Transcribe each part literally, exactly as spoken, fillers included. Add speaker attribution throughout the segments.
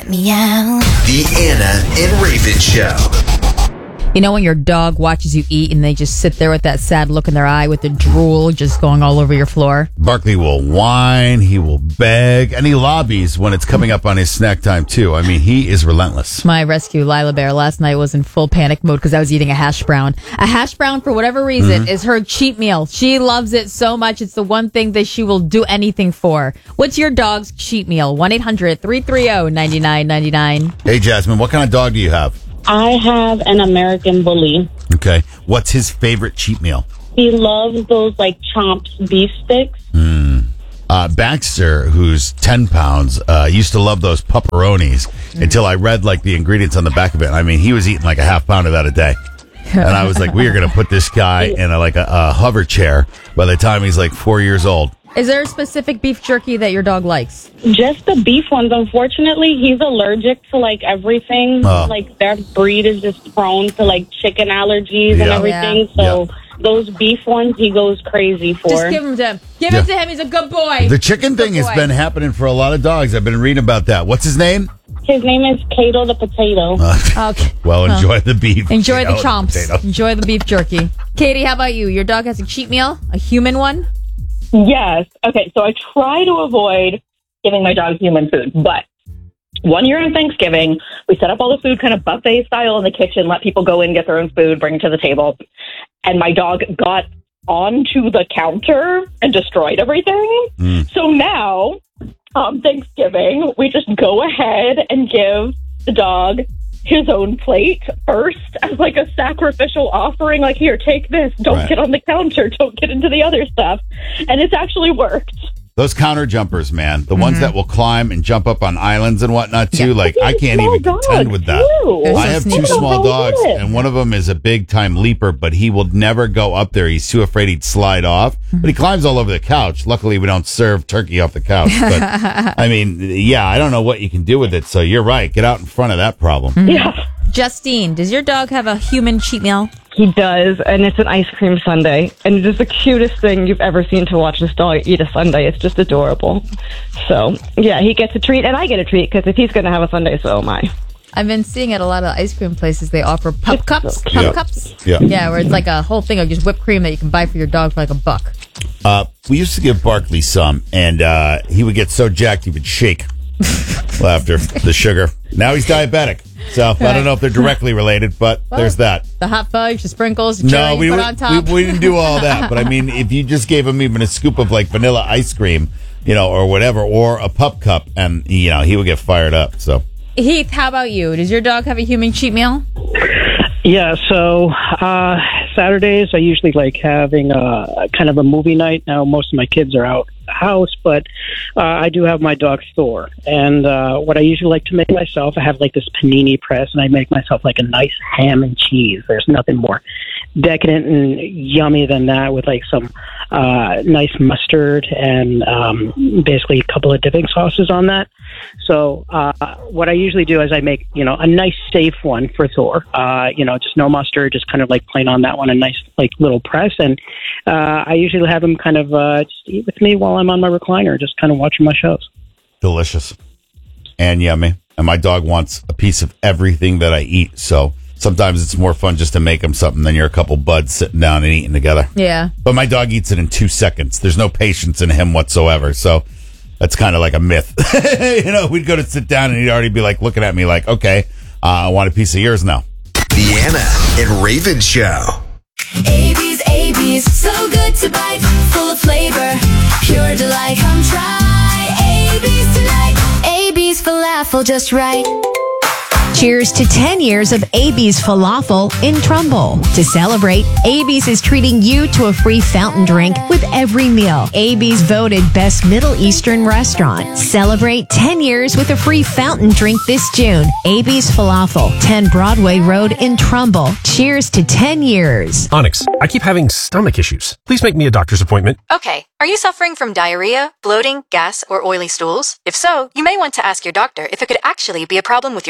Speaker 1: Meow.
Speaker 2: The Anna and Raven Show.
Speaker 3: You know when your dog watches you eat and they just sit there with that sad look in their eye with the drool just going all over your floor?
Speaker 4: Barkley will whine, he will beg, and he lobbies when it's coming up on his snack time, too. I mean, he is relentless.
Speaker 3: My rescue Lila Bear last night was in full panic mode because I was eating a hash brown. A hash brown, for whatever reason, mm-hmm. is her cheat meal. She loves it so much. It's the one thing that she will do anything for. What's your dog's cheat meal? one eight hundred three three zero nine nine nine nine.
Speaker 4: Hey, Jasmine, what kind of dog do you have?
Speaker 5: I have an American Bully.
Speaker 4: Okay. What's his favorite cheat meal?
Speaker 5: He loves those, like, Chomps beef sticks.
Speaker 4: Mm. Uh, Baxter, who's ten pounds, uh, used to love those pepperonis mm. until I read, like, the ingredients on the back of it. I mean, he was eating, like, a half pound of that a day. And I was like, we are going to put this guy in, a, like, a, a hover chair by the time he's, like, four years old.
Speaker 3: Is there a specific beef jerky that your dog likes?
Speaker 5: Just the beef ones. Unfortunately, he's allergic to, like, everything. Oh. Like, their breed is just prone to, like, chicken allergies yeah. and everything. Yeah. So yeah. those beef ones, he goes crazy for.
Speaker 3: Just give him to him. Give yeah. it to him. He's a good boy.
Speaker 4: The chicken thing has been happening for a lot of dogs. I've been reading about that. What's his name?
Speaker 5: His name is Kato the Potato.
Speaker 4: Uh, okay. Well, enjoy huh. the beef.
Speaker 3: Enjoy the chomps. The enjoy the beef jerky. Katie, how about you? Your dog has a cheat meal? A human one?
Speaker 6: Yes. Okay, so I try to avoid giving my dog human food, but one year on Thanksgiving, we set up all the food kind of buffet style in the kitchen, let people go in, get their own food, bring it to the table, and my dog got onto the counter and destroyed everything. Mm. So now, on Thanksgiving, we just go ahead and give the dog his own plate first as like a sacrificial offering, like, here, take this, don't right. get on the counter, don't get into the other stuff. And it's actually worked.
Speaker 4: Those counter jumpers, man, the mm-hmm. ones that will climb and jump up on islands and whatnot too, yeah. like I can't even contend with that.
Speaker 6: Too.
Speaker 4: I have two small dogs and one of them is a big time leaper, but he will never go up there. He's too afraid he'd slide off, but he climbs all over the couch. Luckily we don't serve turkey off the couch, but I mean, yeah, I don't know what you can do with it. So you're right. Get out in front of that problem.
Speaker 3: Mm-hmm. Yeah. Justine, does your dog have a human cheat meal?
Speaker 7: He does, and it's an ice cream sundae. And it is the cutest thing you've ever seen to watch this dog eat a sundae. It's just adorable. So, yeah, he gets a treat, and I get a treat, because if he's going to have a sundae, so am I.
Speaker 3: I've been seeing at a lot of ice cream places, they offer pup cups. Pup
Speaker 4: yeah.
Speaker 3: cups?
Speaker 4: Yeah.
Speaker 3: Yeah, where it's like a whole thing of just whipped cream that you can buy for your dog for like a buck.
Speaker 4: Uh, we used to give Barkley some, and uh, he would get so jacked he would shake after the sugar. Now he's diabetic. So right. I don't know if they're directly related, but well, there's that.
Speaker 3: The hot fudge, the sprinkles, the
Speaker 4: no,
Speaker 3: cherry
Speaker 4: we,
Speaker 3: you put
Speaker 4: we,
Speaker 3: on top.
Speaker 4: We, we didn't do all that. But I mean, if you just gave him even a scoop of like vanilla ice cream, you know, or whatever, or a pup cup, and you know, he would get fired up. So
Speaker 3: Heath, how about you? Does your dog have a human cheat meal?
Speaker 8: Yeah, so uh, Saturdays I usually like having a kind of a movie night. Now most of my kids are out the house, but uh, I do have my dog Thor. And uh, what I usually like to make myself, I have like this panini press, and I make myself like a nice ham and cheese. There's nothing more decadent and yummy than that, with like some uh, nice mustard and um, basically a couple of dipping sauces on that. So uh, what I usually do is I make, you know, a nice safe one for Thor. Uh, you know, just no mustard, just kind of like plain on that one, a nice like little press. And uh, I usually have him kind of uh, just eat with me while I'm on my recliner, just kind of watching my shows.
Speaker 4: Delicious and yummy. And my dog wants a piece of everything that I eat. So sometimes it's more fun just to make him something than you're a couple buds sitting down and eating together.
Speaker 3: Yeah.
Speaker 4: But my dog eats it in two seconds. There's no patience in him whatsoever. So that's kind of like a myth. You know, we'd go to sit down and he'd already be like looking at me like, okay, uh, I want a piece of yours now.
Speaker 2: The Anna and Raven Show.
Speaker 1: A B's, A B's, so good to bite, full of flavor, pure delight. Come try A B's tonight. A B's falafel just right.
Speaker 9: Cheers to ten years of A B's Falafel in Trumbull. To celebrate, A B's is treating you to a free fountain drink with every meal. A B's voted Best Middle Eastern Restaurant. Celebrate ten years with a free fountain drink this June. A B's Falafel, ten Broadway Road in Trumbull. Cheers to ten years.
Speaker 10: Onyx, I keep having stomach issues. Please make me a doctor's appointment.
Speaker 11: Okay. Are you suffering from diarrhea, bloating, gas, or oily stools? If so, you may want to ask your doctor if it could actually be a problem with your pancreas.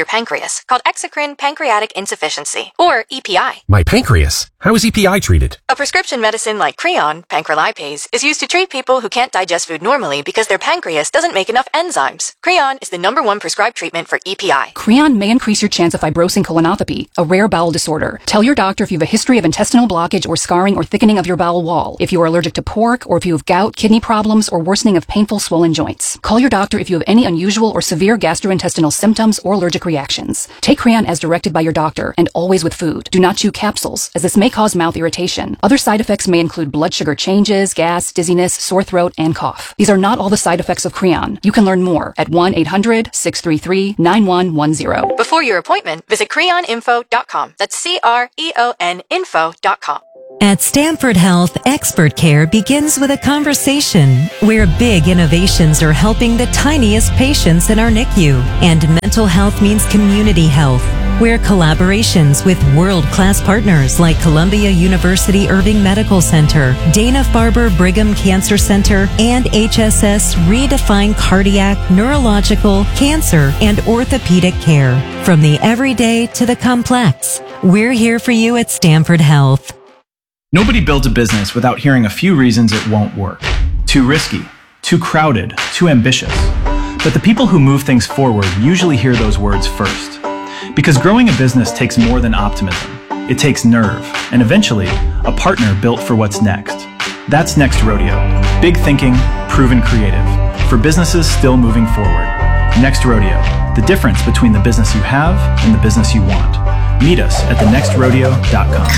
Speaker 11: illness called exocrine pancreatic insufficiency, or E P I.
Speaker 10: My pancreas. How is E P I treated?
Speaker 11: A prescription medicine like Creon, pancrelipase, is used to treat people who can't digest food normally because their pancreas doesn't make enough enzymes. Creon is the number one prescribed treatment for E P I.
Speaker 12: Creon may increase your chance of fibrosing colonopathy, a rare bowel disorder. Tell your doctor if you have a history of intestinal blockage or scarring or thickening of your bowel wall, if you are allergic to pork, or if you have gout, kidney problems, or worsening of painful swollen joints. Call your doctor if you have any unusual or severe gastrointestinal symptoms or allergic reactions. Take Creon as directed by your doctor, and always with food. Do not chew capsules, as this may cause mouth irritation. Other side effects may include blood sugar changes, gas, dizziness, sore throat, and cough. These are not all the side effects of Creon. You can learn more at one eight hundred, six three three, nine one one zero.
Speaker 11: Before your appointment, visit creon info dot com. That's C R E O N info dot com.
Speaker 13: At Stanford Health, expert care begins with a conversation where big innovations are helping the tiniest patients in our N I C U. And mental health means community health, where collaborations with world-class partners like Columbia University Irving Medical Center, Dana-Farber Brigham Cancer Center, and H S S redefine cardiac, neurological, cancer, and orthopedic care. From the everyday to the complex, we're here for you at Stanford Health.
Speaker 14: Nobody builds a business without hearing a few reasons it won't work. Too risky, too crowded, too ambitious. But the people who move things forward usually hear those words first. Because growing a business takes more than optimism. It takes nerve, and eventually, a partner built for what's next. That's Next Rodeo. Big thinking, proven creative. For businesses still moving forward. Next Rodeo. The difference between the business you have and the business you want. Meet us at the next rodeo dot com.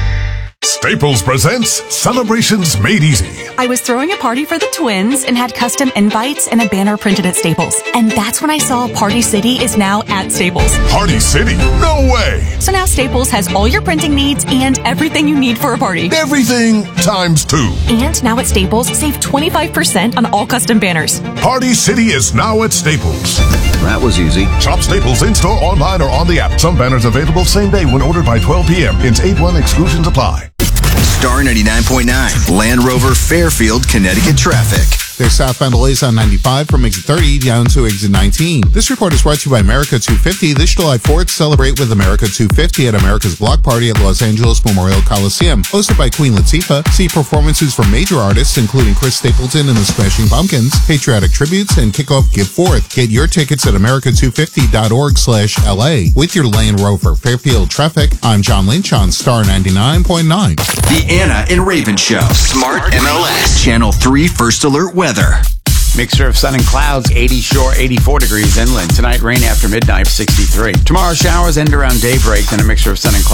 Speaker 15: Staples presents Celebrations Made Easy.
Speaker 16: I was throwing a party for the twins and had custom invites and a banner printed at Staples. And that's when I saw Party City is now at Staples.
Speaker 15: Party City? No way!
Speaker 16: So now Staples has all your printing needs and everything you need for a party.
Speaker 15: Everything times two.
Speaker 16: And now at Staples, save twenty-five percent on all custom banners.
Speaker 15: Party City is now at Staples.
Speaker 17: That was easy.
Speaker 15: Shop Staples in-store, online, or on the app. Some banners available same day when ordered by twelve p.m. Ins eight one exclusions apply.
Speaker 2: Star ninety-nine point nine, Land Rover Fairfield, Connecticut traffic.
Speaker 18: There's southbound delays on ninety-five from exit thirty down to exit nineteen. This report is brought to you by America two fifty. This July fourth, celebrate with America two fifty at America's Block Party at Los Angeles Memorial Coliseum. Hosted by Queen Latifah. See performances from major artists including Chris Stapleton and the Smashing Pumpkins, patriotic tributes, and kickoff Give Forth. Get your tickets at america two fifty dot org slash L A. With your Land Rover Fairfield traffic, I'm John Lynch on Star ninety-nine point nine.
Speaker 2: The Anna and Raven Show. Smart M L S. Channel three First Alert Weather.
Speaker 19: Mixture of sun and clouds, eighty shore, eighty-four degrees inland. Tonight, rain after midnight, sixty-three. Tomorrow, showers end around daybreak, then a mixture of sun and clouds.